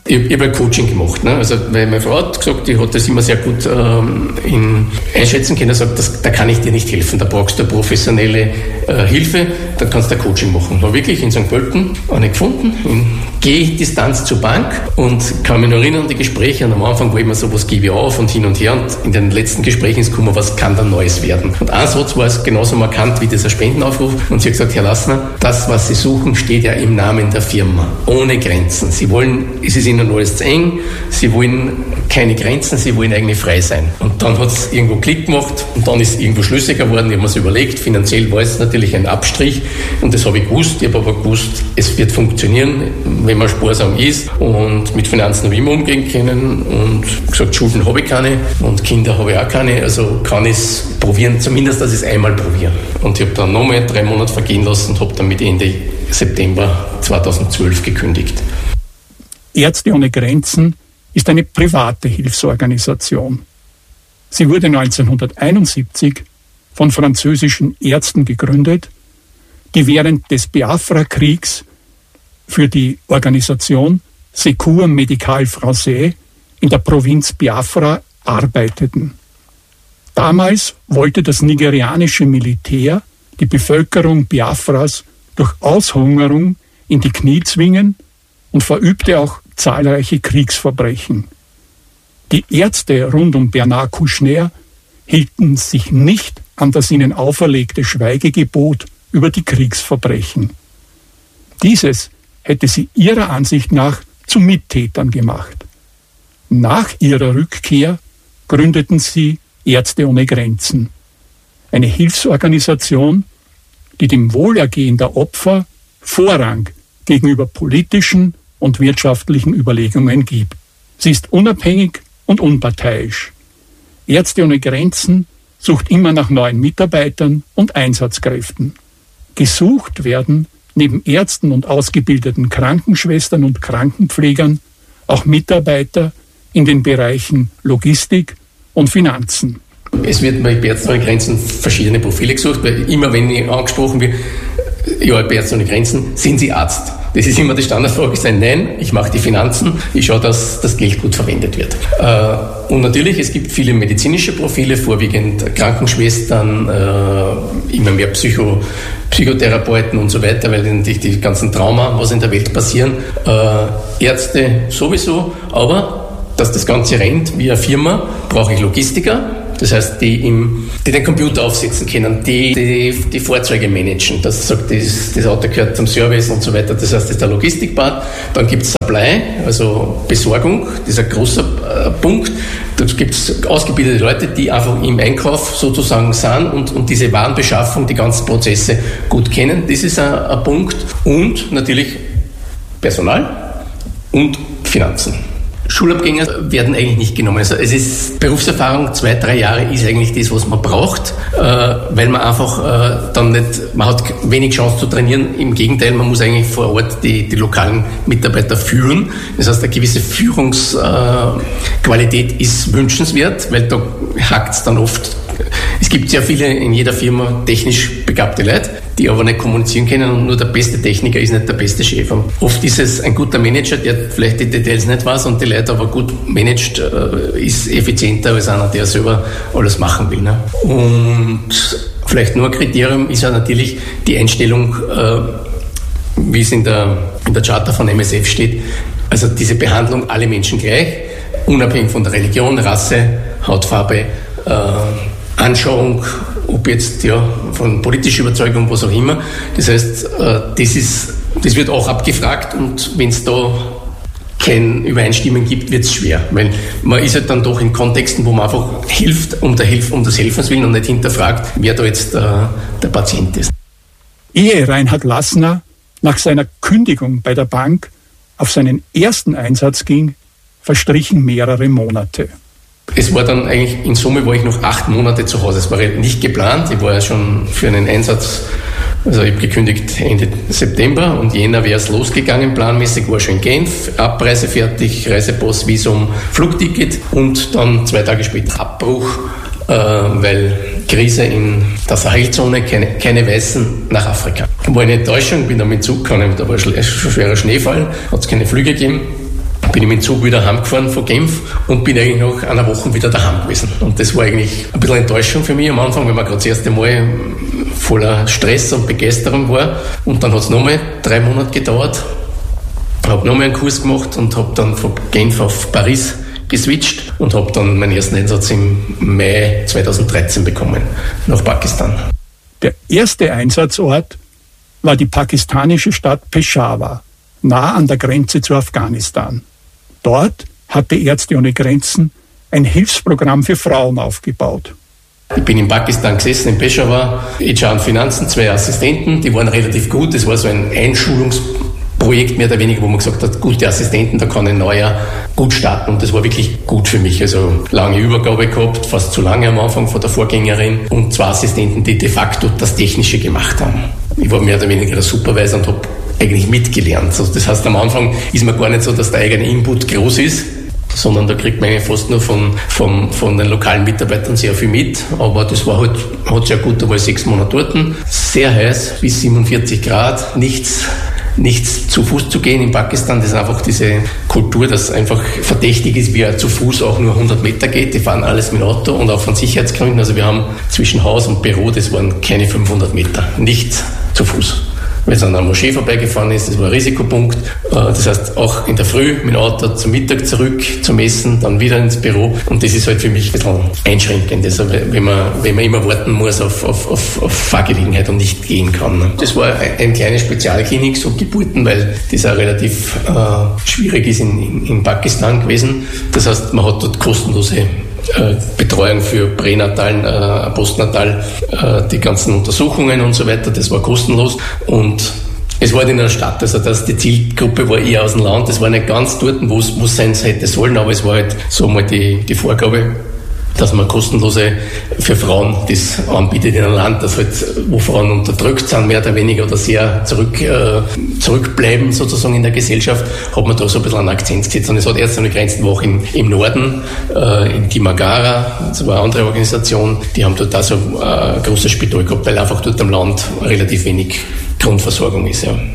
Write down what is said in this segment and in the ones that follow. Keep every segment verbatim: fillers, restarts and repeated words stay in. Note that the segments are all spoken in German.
Ich, ich habe ein Coaching gemacht. Ne? Also, weil meine Frau hat gesagt, die hat das immer sehr gut ähm, in einschätzen können. Sagt, das, da kann ich dir nicht helfen. Da brauchst du professionelle äh, Hilfe. Da kannst du ein Coaching machen. Da wirklich in Sankt Pölten eine gefunden, in Gehdistanz zur Bank, und kann mich noch erinnern an die Gespräche. Und am Anfang war immer so, was gebe ich auf und hin und her. Und in den letzten Gesprächen ist gekommen, was kann da Neues werden. Und ein Satz war es genauso markant wie dieser Spendenaufruf. Und sie hat gesagt, Herr Lassner, das, was Sie suchen, steht ja im Namen der Firma. Ohne Grenzen. Sie wollen, es ist Ihnen alles zu eng. Sie wollen keine Grenzen. Sie wollen eigentlich frei sein. Und dann hat es irgendwo Klick gemacht. Und dann ist es irgendwo schlüssiger geworden. Ich habe mir es überlegt. Finanziell war es natürlich ein Abstrich. Und das habe ich gewusst. Ich habe aber gewusst, es wird funktionieren, wenn man sparsam ist und mit Finanzen wie immer umgehen können. Und gesagt, Schulden habe ich keine und Kinder habe ich auch keine. Also kann ich es probieren, zumindest, dass ich es einmal probiere. Und ich habe dann nochmal drei Monate vergehen lassen und habe dann mit Ende September zweitausendzwölf gekündigt. Ärzte ohne Grenzen ist eine private Hilfsorganisation. Sie wurde neunzehnhunderteinundsiebzig von französischen Ärzten gegründet, die während des Biafra-Kriegs für die Organisation Secours Médical Français in der Provinz Biafra arbeiteten. Damals wollte das nigerianische Militär die Bevölkerung Biafras durch Aushungerung in die Knie zwingen und verübte auch zahlreiche Kriegsverbrechen. Die Ärzte rund um Bernard Kouchner hielten sich nicht an das ihnen auferlegte Schweigegebot über die Kriegsverbrechen. Dieses hätte sie ihrer Ansicht nach zu Mittätern gemacht. Nach ihrer Rückkehr gründeten sie Ärzte ohne Grenzen, eine Hilfsorganisation, die dem Wohlergehen der Opfer Vorrang gegenüber politischen und wirtschaftlichen Überlegungen gibt. Sie ist unabhängig und unparteiisch. Ärzte ohne Grenzen sucht immer nach neuen Mitarbeitern und Einsatzkräften. Gesucht werden neben Ärzten und ausgebildeten Krankenschwestern und Krankenpflegern auch Mitarbeiter in den Bereichen Logistik und Finanzen. Es wird bei Ärzte ohne Grenzen verschiedene Profile gesucht, weil immer wenn ich angesprochen wird, ja, bei Ärzte ohne Grenzen, sind Sie Arzt? Das ist immer die Standardfrage, sein, nein, ich mache die Finanzen, ich schaue, dass das Geld gut verwendet wird. Und natürlich, es gibt viele medizinische Profile, vorwiegend Krankenschwestern, immer mehr Psycho, Psychotherapeuten und so weiter, weil natürlich die ganzen Trauma, was in der Welt passieren, Ärzte sowieso, aber dass das Ganze rennt wie eine Firma, brauche ich Logistiker. Das heißt, die, im, die den Computer aufsetzen können, die die, die Fahrzeuge managen. Das sagt, das, das Auto gehört zum Service und so weiter. Das heißt, das ist der Logistikpart. Dann gibt es Supply, also Besorgung. Das ist ein großer äh, Punkt. Da gibt es ausgebildete Leute, die einfach im Einkauf sozusagen sind und, und diese Warenbeschaffung, die ganzen Prozesse gut kennen. Das ist ein, ein Punkt. Und natürlich Personal und Finanzen. Schulabgänger werden eigentlich nicht genommen. Also es ist Berufserfahrung, zwei, drei Jahre ist eigentlich das, was man braucht, äh, weil man einfach äh, dann nicht, man hat wenig Chance zu trainieren. Im Gegenteil, man muss eigentlich vor Ort die, die lokalen Mitarbeiter führen. Das heißt, eine gewisse Führungsqualität äh, ist wünschenswert, weil da hakt es dann oft. Es gibt sehr viele in jeder Firma technisch begabte Leute, die aber nicht kommunizieren können, und nur der beste Techniker ist nicht der beste Chef. Und oft ist es ein guter Manager, der vielleicht die Details nicht weiß und die Leute aber gut managt, ist effizienter als einer, der selber alles machen will. Ne? Und vielleicht nur ein Kriterium ist ja natürlich die Einstellung, wie es in der, in der Charta von M S F steht, also diese Behandlung alle Menschen gleich, unabhängig von der Religion, Rasse, Hautfarbe, Anschauung, ob jetzt ja von politischer Überzeugung, was auch immer. Das heißt, das ist, das wird auch abgefragt, und wenn es da kein Übereinstimmen gibt, wird es schwer, weil man ist halt dann doch in Kontexten, wo man einfach hilft, um der Hilf, um des Helfens willen, und nicht hinterfragt, wer da jetzt äh, der Patient ist. Ehe Reinhard Lassner nach seiner Kündigung bei der Bank auf seinen ersten Einsatz ging, verstrichen mehrere Monate. Es war dann eigentlich, in Summe war ich noch acht Monate zu Hause. Es war nicht geplant. Ich war ja schon für einen Einsatz, also ich habe gekündigt Ende September, und Jänner wäre es losgegangen planmäßig, war schon in Genf, Abreise fertig, Reisepass, Visum, Flugticket, und dann zwei Tage später Abbruch, äh, weil Krise in der Sahelzone, keine, keine Weißen nach Afrika. War eine Enttäuschung, bin dann mit Zug gekommen, da war ein schwerer Schneefall, hat es keine Flüge gegeben. bin ich mit dem Zug wieder heimgefahren von Genf und bin eigentlich nach einer Woche wieder daheim gewesen. Und das war eigentlich ein bisschen Enttäuschung für mich am Anfang, weil man gerade das erste Mal voller Stress und Begeisterung war. Und dann hat es nochmal drei Monate gedauert. Habe nochmal einen Kurs gemacht und habe dann von Genf auf Paris geswitcht und habe dann meinen ersten Einsatz im Mai zweitausenddreizehn bekommen, nach Pakistan. Der erste Einsatzort war die pakistanische Stadt Peshawar, nah an der Grenze zu Afghanistan. Dort hatte Ärzte ohne Grenzen ein Hilfsprogramm für Frauen aufgebaut. Ich bin in Pakistan gesessen, in Peshawar, H R und Finanzen, zwei Assistenten, die waren relativ gut. Das war so ein Einschulungsprojekt mehr oder weniger, wo man gesagt hat, gute Assistenten, da kann ein neuer gut starten. Und das war wirklich gut für mich. Also lange Übergabe gehabt, fast zu lange am Anfang von der Vorgängerin und zwei Assistenten, die de facto das Technische gemacht haben. Ich war mehr oder weniger der Supervisor und habe eigentlich mitgelernt. Also das heißt, am Anfang ist man gar nicht so, dass der eigene Input groß ist, sondern da kriegt man fast nur von, von, von den lokalen Mitarbeitern sehr viel mit. Aber das war halt, hat sehr gut, da war ich sechs Monate dort. Sehr heiß, bis siebenundvierzig Grad, nichts, nichts zu Fuß zu gehen in Pakistan. Das ist einfach diese Kultur, dass einfach verdächtig ist, wie er zu Fuß auch nur hundert Meter geht. Die fahren alles mit Auto und auch von Sicherheitsgründen. Also wir haben zwischen Haus und Büro, das waren keine fünfhundert Meter, nicht zu Fuß. Wenn es an einer Moschee vorbeigefahren ist, das war ein Risikopunkt. Das heißt, auch in der Früh mit dem Auto zum Mittag zurück zum Essen, dann wieder ins Büro. Und das ist halt für mich ein bisschen einschränkend, also wenn man, wenn man immer warten muss auf, auf, auf, auf Fahrgelegenheit und nicht gehen kann. Das war eine kleine Spezialklinik, so Geburten, weil das auch relativ äh, schwierig ist in, in, in Pakistan gewesen. Das heißt, man hat dort kostenlose Betreuung für Pränatal, äh, Postnatal, äh, die ganzen Untersuchungen und so weiter, das war kostenlos und es war in einer Stadt, also das, die Zielgruppe war eher aus dem Land, das war nicht ganz dort, wo es sein hätte sollen, aber es war halt so mal die, die Vorgabe, dass man kostenlose für Frauen das anbietet in einem Land, das halt, wo Frauen unterdrückt sind, mehr oder weniger, oder sehr zurück, äh, zurückbleiben sozusagen in der Gesellschaft, hat man da so ein bisschen einen Akzent gesetzt. Und es hat Ärzte ohne Grenzen auch im, im Norden, äh, in Kimagara, das war eine andere Organisation, die haben dort auch so äh, ein großes Spital gehabt, weil einfach dort am Land relativ wenig Grundversorgung ist. Ja.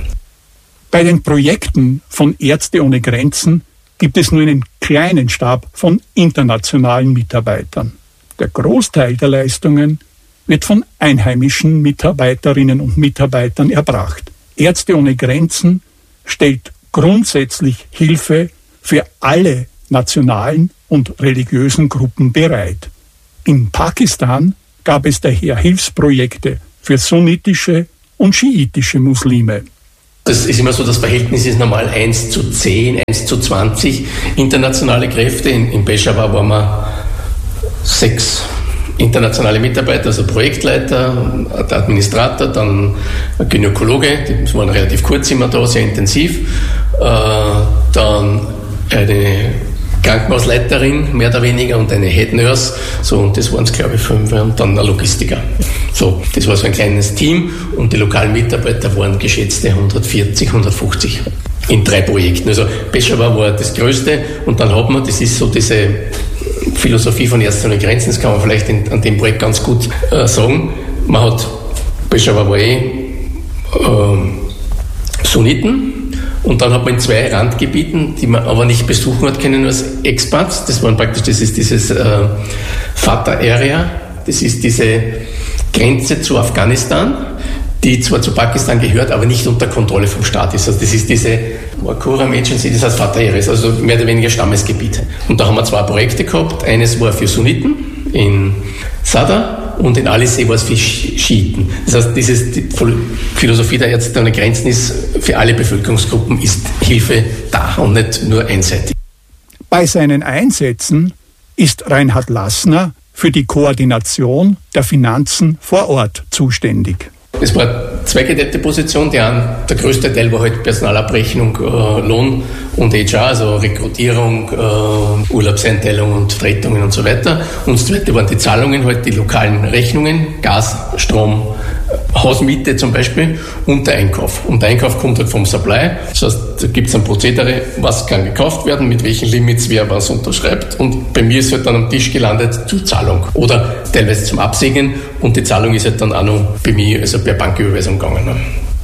Bei den Projekten von Ärzte ohne Grenzen gibt es nur einen kleinen Stab von internationalen Mitarbeitern. Der Großteil der Leistungen wird von einheimischen Mitarbeiterinnen und Mitarbeitern erbracht. Ärzte ohne Grenzen stellt grundsätzlich Hilfe für alle nationalen und religiösen Gruppen bereit. In Pakistan gab es daher Hilfsprojekte für sunnitische und schiitische Muslime. Das ist immer so, das Verhältnis ist normal eins zu zehn, eins zu zwanzig internationale Kräfte. In, in Peshawar waren wir sechs internationale Mitarbeiter, also Projektleiter, der Administrator, dann ein Gynäkologe, das waren relativ kurz immer da, sehr intensiv, äh, dann eine Krankenhausleiterin, mehr oder weniger, und eine Head Nurse, so, und das waren es, glaube ich, fünf, und dann ein Logistiker. So, das war so ein kleines Team, und die lokalen Mitarbeiter waren geschätzte hundertvierzig, hundertfünfzig in drei Projekten. Also Peshawar war das Größte, und dann hat man, das ist so diese Philosophie von Ärzte ohne Grenzen, das kann man vielleicht in, an dem Projekt ganz gut äh, sagen. Man hat, Peshawar war eh äh, Sunniten, und dann hat man in zwei Randgebieten, die man aber nicht besuchen hat können als Expats. Das waren praktisch, das ist dieses äh, Fatah Area, das ist diese Grenze zu Afghanistan, die zwar zu Pakistan gehört, aber nicht unter Kontrolle vom Staat ist. Also das ist diese Quorum Agency, das heißt Fatah Area, also mehr oder weniger Stammesgebiet. Und da haben wir zwei Projekte gehabt. Eines war für Sunniten in Sadr, und in Alisee war es für Schiiten. Das heißt, diese die Philosophie der Ärzte ohne Grenzen ist, für alle Bevölkerungsgruppen ist Hilfe da und nicht nur einseitig. Bei seinen Einsätzen ist Reinhard Lassner für die Koordination der Finanzen vor Ort zuständig. Es war eine zweigeteilte Position. Die eine, der größte Teil war halt Personalabrechnung, äh, Lohn und H R, also Rekrutierung, äh, Urlaubseinteilung und Vertretungen und so weiter. Und das zweite waren die Zahlungen, halt die lokalen Rechnungen, Gas, Strom, Hausmiete zum Beispiel, und der Einkauf. Und der Einkauf kommt halt vom Supply. Das heißt, da gibt es ein Prozedere, was kann gekauft werden, mit welchen Limits wer was unterschreibt. Und bei mir ist halt dann am Tisch gelandet zur Zahlung oder teilweise zum Absegnen. Und die Zahlung ist halt dann auch noch bei mir, also per Banküberweisung gegangen.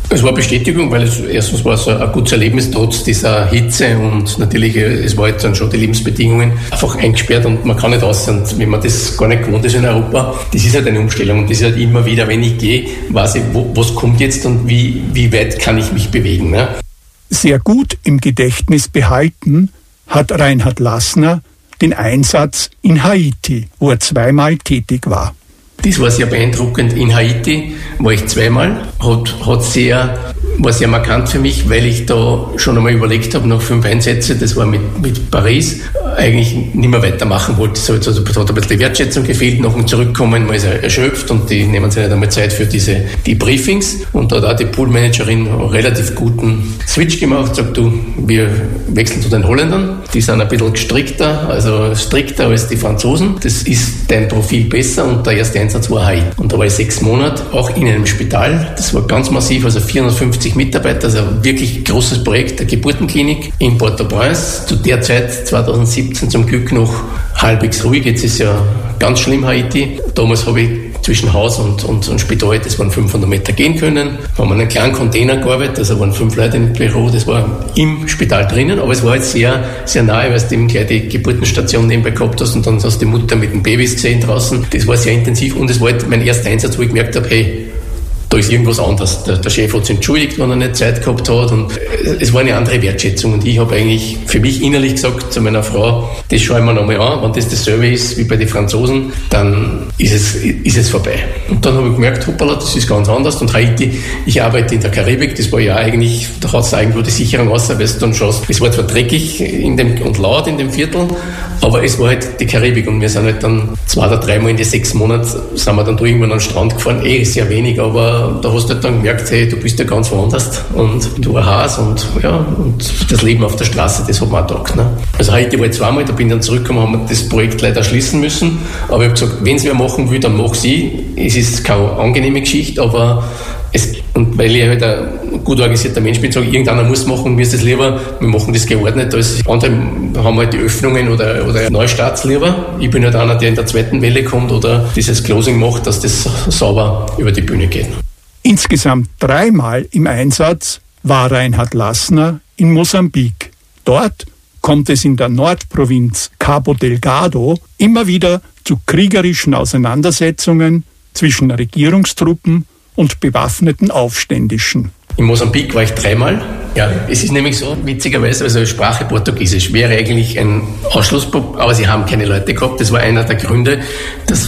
Es war Bestätigung, weil es erstens war es ein gutes Erlebnis, trotz dieser Hitze und natürlich, es war jetzt dann schon die Lebensbedingungen einfach eingesperrt und man kann nicht raus. Und wenn man das gar nicht gewohnt ist in Europa, das ist halt eine Umstellung und das ist halt immer wieder, wenn ich gehe, weiß ich, wo, was kommt jetzt und wie, wie weit kann ich mich bewegen. Ne? Sehr gut im Gedächtnis behalten hat Reinhard Lassner den Einsatz in Haiti, wo er zweimal tätig war. Das war sehr beeindruckend. In Haiti war ich zweimal, hat, hat sehr, war sehr markant für mich, weil ich da schon einmal überlegt habe, nach fünf Einsätzen, das war mit, mit Paris, eigentlich nicht mehr weitermachen wollte. So, also, da hat ein bisschen die Wertschätzung gefehlt, nach dem Zurückkommen, man ist erschöpft und die nehmen sich nicht einmal Zeit für diese, die Briefings. Und da hat auch die Poolmanagerin einen relativ guten Switch gemacht, sagt, du, wir wechseln zu den Holländern, die sind ein bisschen gestrickter, also strikter als die Franzosen. Das ist dein Profil besser und der erste Einsatz war Haiti. Und da war ich sechs Monate auch in einem Spital. Das war ganz massiv, also vierhundertfünfzig Mitarbeiter, also ein wirklich großes Projekt, der Geburtenklinik in Port-au-Prince. Zu der Zeit, zweitausendsiebzehn, zum Glück noch halbwegs ruhig. Jetzt ist ja ganz schlimm Haiti. Damals habe ich zwischen Haus und, und, und Spital, das waren fünfhundert Meter gehen können. Da haben wir in einem kleinen Container gearbeitet, also waren fünf Leute im Büro, das war im Spital drinnen, aber es war jetzt sehr, sehr nahe, weil du eben gleich die Geburtenstation nebenbei gehabt hast und dann hast du die Mutter mit den Babys gesehen draußen. Das war sehr intensiv und es war halt mein erster Einsatz, wo ich gemerkt habe, hey, da ist irgendwas anderes. Der, der Chef hat sich entschuldigt, wenn er nicht Zeit gehabt hat und es war eine andere Wertschätzung und ich habe eigentlich für mich innerlich gesagt zu meiner Frau, das schaue ich mir nochmal an, wenn das dasselbe ist wie bei den Franzosen, dann ist es, ist es vorbei. Und dann habe ich gemerkt, hoppala, das ist ganz anders und Haiti, ich arbeite in der Karibik, das war ja eigentlich, da hat es irgendwo die Sicherung raus, weil du dann schaust, es war zwar dreckig in dem, und laut in dem Viertel, aber es war halt die Karibik und wir sind halt dann zwei oder dreimal in die sechs Monate, sind wir dann da irgendwann an den Strand gefahren, eh sehr wenig, aber da hast du halt dann gemerkt, hey, du bist ja ganz woanders und du ein Haus und ja, und das Leben auf der Straße, das hat mir auch getaugt. Ne? Also heute war ich zweimal, da bin ich dann zurückgekommen, haben wir das Projekt leider schließen müssen, aber ich habe gesagt, wenn es wer machen will, dann mach sie. Es ist keine angenehme Geschichte, aber es, und weil ich halt ein gut organisierter Mensch bin, sage ich, irgendeiner muss machen, mir ist das lieber, wir machen das geordnet, als andere haben halt die Öffnungen oder, oder Neustarts lieber. Ich bin halt einer, der in der zweiten Welle kommt oder dieses Closing macht, dass das sauber über die Bühne geht. Insgesamt dreimal im Einsatz war Reinhard Lassner in Mosambik. Dort kommt es in der Nordprovinz Cabo Delgado immer wieder zu kriegerischen Auseinandersetzungen zwischen Regierungstruppen und bewaffneten Aufständischen. In Mosambik war ich dreimal. Ja, es ist nämlich so, witzigerweise, also Sprache Portugiesisch wäre eigentlich ein Ausschlussproblem, aber sie haben keine Leute gehabt. Das war einer der Gründe, dass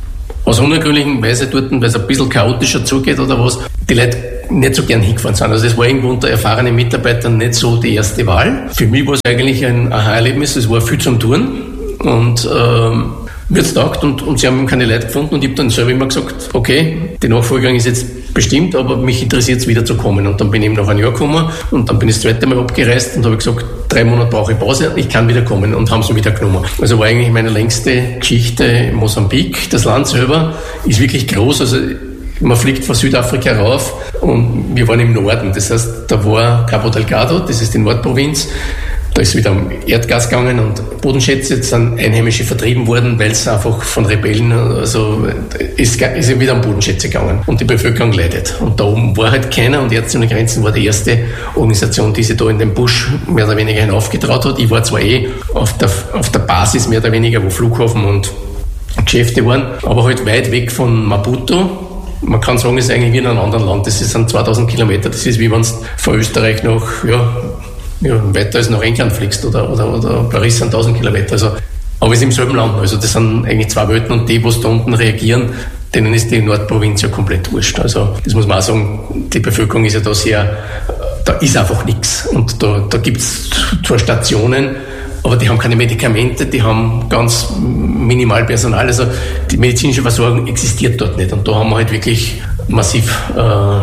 aus unergründlichen Weise dort, weil es ein bisschen chaotischer zugeht oder was, die Leute nicht so gern hingefahren sind. Also das war irgendwo unter erfahrenen Mitarbeitern nicht so die erste Wahl. Für mich war es eigentlich ein Aha-Erlebnis, es war viel zum Tun und ähm, mir hat's taugt und, und sie haben keine Leute gefunden und ich habe dann selber immer gesagt, okay, die Nachfolgerung ist jetzt bestimmt, aber mich interessiert es wieder zu kommen. Und dann bin ich eben nach einem Jahr gekommen und dann bin ich das zweite Mal abgereist und habe gesagt, drei Monate brauche ich Pause, ich kann wieder kommen und haben sie wieder genommen. Also war eigentlich meine längste Geschichte in Mosambik. Das Land selber ist wirklich groß, also man fliegt von Südafrika rauf und wir waren im Norden. Das heißt, da war Cabo Delgado, das ist die Nordprovinz. Da ist wieder um Erdgas gegangen und Bodenschätze sind Einheimische vertrieben worden, weil es einfach von Rebellen, also ist, ist wieder um Bodenschätze gegangen und die Bevölkerung leidet. Und da oben war halt keiner und Ärzte ohne Grenzen war die erste Organisation, die sich da in den Busch mehr oder weniger hinaufgetraut hat. Ich war zwar eh auf der, auf der Basis mehr oder weniger, wo Flughafen und Geschäfte waren, aber halt weit weg von Maputo. Man kann sagen, es ist eigentlich wie in einem anderen Land. Das sind zweitausend Kilometer. Das ist wie wenn du von Österreich nach, ja, ja, weiter als nach England fliegst oder, oder, oder Paris sind tausend Kilometer. Also, aber es ist im selben Land. Also das sind eigentlich zwei Welten und die, die da unten reagieren, denen ist die Nordprovinz ja komplett wurscht. Also das muss man auch sagen, die Bevölkerung ist ja da sehr, da ist einfach nichts. Und da, da gibt es zwar Stationen, aber die haben keine Medikamente, die haben ganz minimal Personal. Also die medizinische Versorgung existiert dort nicht. Und da haben wir halt wirklich massiv äh,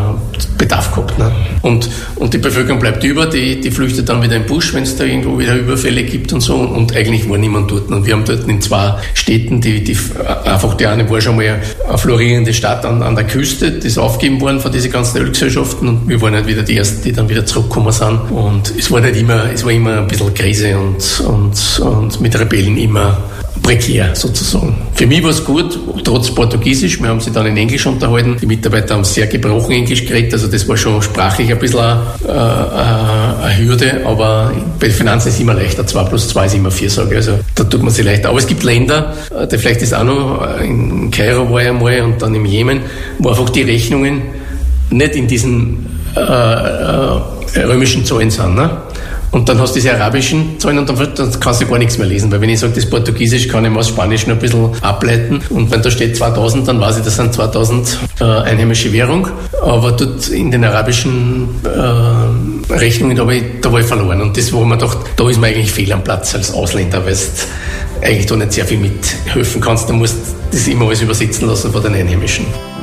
Bedarf gehabt. Ne? Und, und die Bevölkerung bleibt über, die, die flüchtet dann wieder im Busch, wenn es da irgendwo wieder Überfälle gibt und so. Und eigentlich war niemand dort. Und wir haben dort in zwei Städten, die, die einfach die eine war schon mal eine florierende Stadt an, an der Küste, die ist aufgegeben worden von diesen ganzen Ölgesellschaften. Und wir waren halt wieder die Ersten, die dann wieder zurückgekommen sind. Und es war nicht immer, es war immer ein bisschen Krise und, und, und mit Rebellen immer prekär sozusagen. Für mich war es gut, trotz Portugiesisch. Wir haben sie dann in Englisch unterhalten. Die Mitarbeiter haben sehr gebrochen Englisch geredet, also das war schon sprachlich ein bisschen eine, äh, eine Hürde, aber bei Finanzen ist es immer leichter. zwei plus zwei ist immer vier, sage ich. Also da tut man sich leichter. Aber es gibt Länder, die vielleicht ist auch noch, in Kairo war ich einmal und dann im Jemen, wo einfach die Rechnungen nicht in diesen äh, äh, römischen Zahlen sind, ne? Und dann hast du diese arabischen Zahlen und dann, dann kannst du gar nichts mehr lesen, weil wenn ich sage, das Portugiesisch kann ich aus Spanisch noch ein bisschen ableiten und wenn da steht zweitausend, dann weiß ich, das sind zweitausend äh, einheimische Währung, aber dort in den arabischen äh, Rechnungen, da war, ich, da war ich verloren und das, wo man dachte, da ist man eigentlich fehl am Platz als Ausländer, weil du eigentlich da nicht sehr viel mithelfen kannst, du musst das immer alles übersetzen lassen von den Einheimischen.